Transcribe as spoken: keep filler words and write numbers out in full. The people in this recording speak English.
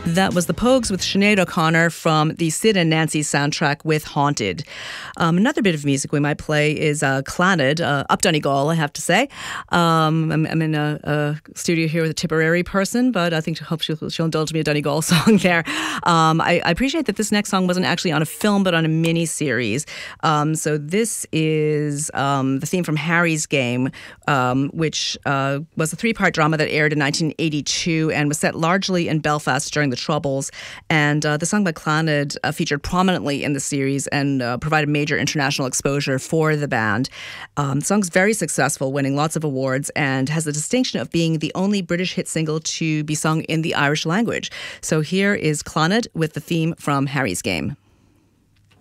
That was the Pogues with Sinead O'Connor from the Sid and Nancy soundtrack with Haunted. Um, another bit of music we might play is uh, Clannad, uh, up Donegal, I have to say. Um, I'm, I'm in a, a studio here with a Tipperary person, but I think I hope she'll, she'll indulge me a Donegal song there. Um, I, I appreciate that this next song wasn't actually on a film, but on a mini-series. Um, so this is um, the theme from Harry's Game, um, which uh, was a three-part drama that aired in nineteen eighty-two and was set largely in Belfast during the Troubles, and uh, the song by Clannad uh, featured prominently in the series and uh, provided major international exposure for the band. Um, the song's very successful, winning lots of awards, and has the distinction of being the only British hit single to be sung in the Irish language. So here is Clannad with the theme from Harry's Game.